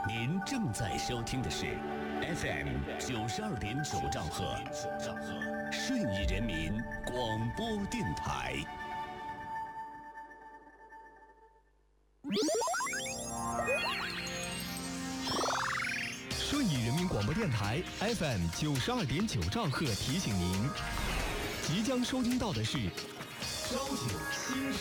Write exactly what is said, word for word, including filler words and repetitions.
您正在收听的是 F M 九十二点九兆赫，顺义人民广播电台。 顺义人民广播电台 F M 九十二点九兆赫提醒您，即将收听到的是朝九新时